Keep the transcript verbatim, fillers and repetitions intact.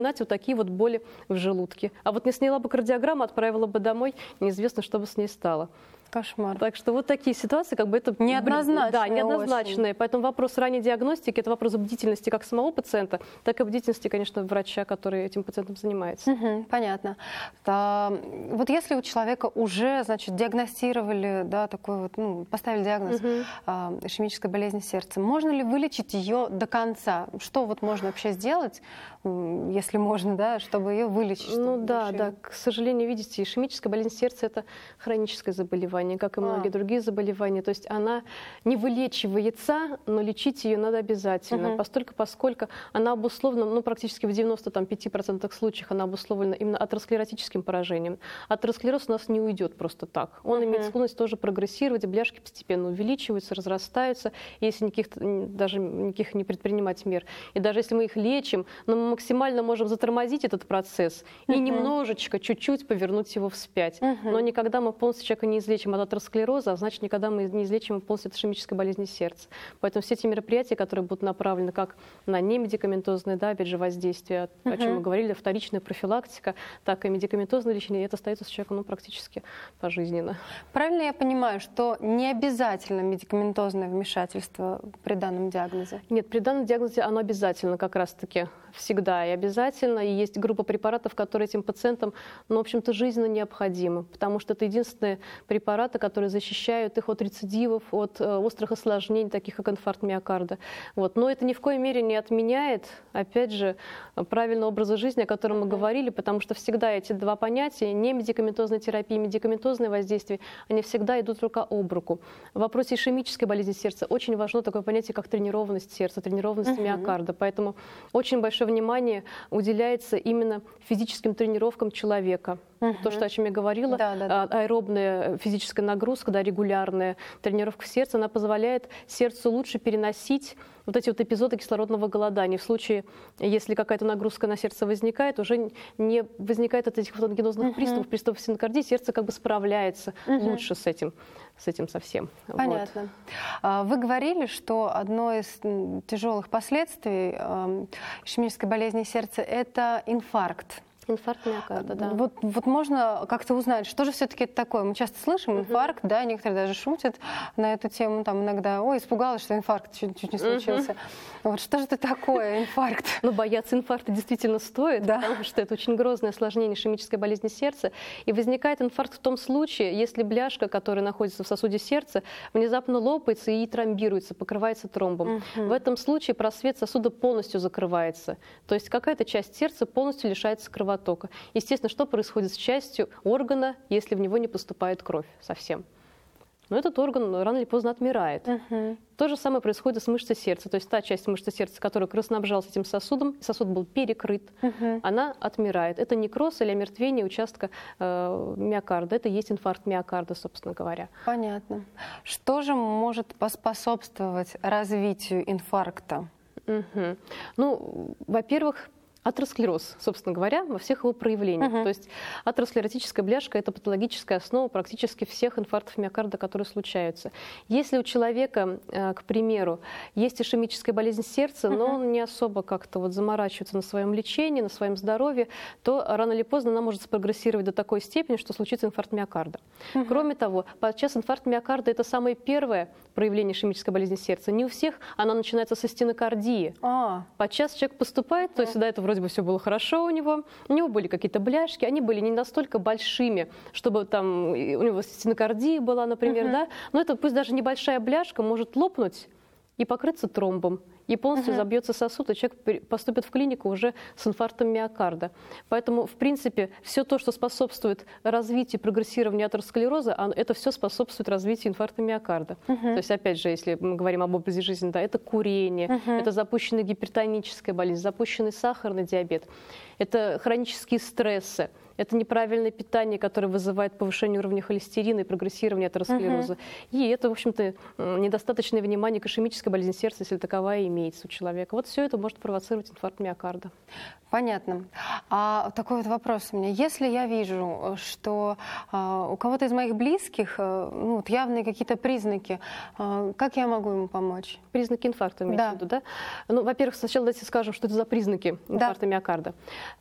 вот такие вот боли в желудке. А вот не сняла бы кардиограмму, отправила бы домой, неизвестно, что бы с ней стало. Кошмар. Так что вот такие ситуации, как бы это неоднозначные. Да, неоднозначные. Очень. Поэтому вопрос ранней диагностики – это вопрос бдительности как самого пациента, так и бдительности, конечно, врача, который этим пациентом занимается. Угу, понятно. А, вот если у человека уже, значит, диагностировали, да, такой вот, ну, поставили диагноз угу. а, ишемической болезни сердца, можно ли вылечить ее до конца? Что вот можно вообще сделать, если можно, да, чтобы ее вылечить? Ну да, да. К сожалению, видите, ишемическая болезнь сердца – это хроническое заболевание, как и многие а. другие заболевания. То есть она не вылечивается, но лечить ее надо обязательно. Угу. Постольку, поскольку она обусловлена, ну, практически в девяноста пяти процентах случаев она обусловлена именно атеросклеротическим поражением. Атеросклероз у нас не уйдет просто так. Он угу. имеет склонность тоже прогрессировать, бляшки постепенно увеличиваются, разрастаются, если никаких, даже никаких не предпринимать мер. И даже если мы их лечим, но мы максимально можем затормозить этот процесс угу. и немножечко, чуть-чуть повернуть его вспять. Угу. Но никогда мы полностью человека не излечим от атеросклероза, а значит, никогда мы не излечим полностью от ишемической болезни сердца. Поэтому все эти мероприятия, которые будут направлены как на немедикаментозное, да, опять же, воздействие, uh-huh. о чем мы говорили, вторичная профилактика, так и медикаментозное лечение, и это остается с человеком, ну, практически пожизненно. Правильно я понимаю, что не обязательно медикаментозное вмешательство при данном диагнозе? Нет, при данном диагнозе оно обязательно как раз-таки всегда и обязательно. И есть группа препаратов, которые этим пациентам, ну, в общем-то, жизненно необходимы, потому что это единственные препараты, которые защищают их от рецидивов, от э, острых осложнений, таких как инфаркт миокарда. Вот. Но это ни в коей мере не отменяет, опять же, правильного образа жизни, о котором мы говорили, потому что всегда эти два понятия, не медикаментозная терапия, медикаментозное воздействие, они всегда идут рука об руку. В вопросе ишемической болезни сердца очень важно такое понятие, как тренированность сердца, тренированность uh-huh. миокарда. Поэтому очень большое внимание уделяется именно физическим тренировкам человека. Uh-huh. То, что, о чем я говорила, да, да, да. аэробная физическая нагрузка, да, регулярная тренировка сердца, она позволяет сердцу лучше переносить вот эти вот эпизоды кислородного голодания. В случае, если какая-то нагрузка на сердце возникает, уже не возникает от этих вот ангинозных uh-huh. приступов, приступов стенокардии, сердце как бы справляется uh-huh. лучше с этим, с этим совсем. Понятно. Вот. Вы говорили, что одно из тяжелых последствий ишемической болезни сердца – это инфаркт. Инфаркт миокарда, да. Вот, вот можно как-то узнать, что же все-таки это такое? Мы часто слышим инфаркт, uh-huh. да, некоторые даже шутят на эту тему, там иногда, ой, испугалась, что инфаркт чуть, чуть не случился. Uh-huh. Вот что же это такое, инфаркт? Ну, бояться инфаркта действительно стоит, да. потому что это очень грозное осложнение ишемической болезни сердца. И возникает инфаркт в том случае, если бляшка, которая находится в сосуде сердца, внезапно лопается и тромбируется, покрывается тромбом. Uh-huh. В этом случае просвет сосуда полностью закрывается. То есть какая-то часть сердца полностью лишается кровотока. Естественно, что происходит с частью органа, если в него не поступает кровь совсем? Но этот орган рано или поздно отмирает. Uh-huh. То же самое происходит с мышцей сердца. То есть та часть мышцы сердца, которая кровоснабжалась этим сосудом, сосуд был перекрыт, uh-huh. она отмирает. Это некроз или омертвение участка э, миокарда. Это и есть инфаркт миокарда, собственно говоря. Понятно. Что же может поспособствовать развитию инфаркта? Uh-huh. Ну, во-первых, атеросклероз, собственно говоря, во всех его проявлениях. Uh-huh. То есть атеросклеротическая бляшка – это патологическая основа практически всех инфарктов миокарда, которые случаются. Если у человека, к примеру, есть ишемическая болезнь сердца, uh-huh. но он не особо как-то вот заморачивается на своем лечении, на своем здоровье, то рано или поздно она может спрогрессировать до такой степени, что случится инфаркт миокарда. Uh-huh. Кроме того, подчас инфаркт миокарда – это самое первое проявление ишемической болезни сердца. Не у всех она начинается со стенокардии. Uh-huh. Подчас человек поступает, uh-huh. то есть до этого вроде бы все было хорошо у него, у него были какие-то бляшки, они были не настолько большими, чтобы там у него стенокардия была, например, uh-huh. да, но это пусть даже небольшая бляшка может лопнуть и покрыться тромбом, и полностью uh-huh. забьется сосуд, и человек поступит в клинику уже с инфарктом миокарда. Поэтому, в принципе, все то, что способствует развитию и прогрессированию атеросклероза, это все способствует развитию инфаркта миокарда. Uh-huh. То есть, опять же, если мы говорим об образе жизни, да, это курение, uh-huh. это запущенная гипертоническая болезнь, запущенный сахарный диабет, это хронические стрессы, это неправильное питание, которое вызывает повышение уровня холестерина и прогрессирование атеросклероза. Uh-huh. И это, в общем-то, недостаточное внимание к ишемической болезни сердца, если таковая имеется у человека. Вот все это может провоцировать инфаркт миокарда. Понятно. А такой вот вопрос у меня. Если я вижу, что а, у кого-то из моих близких а, ну, вот явные какие-то признаки, а, как я могу ему помочь? Признаки инфаркта имеется Да. в виду, да? Ну, во-первых, сначала давайте скажем, что это за признаки инфаркта Да. миокарда.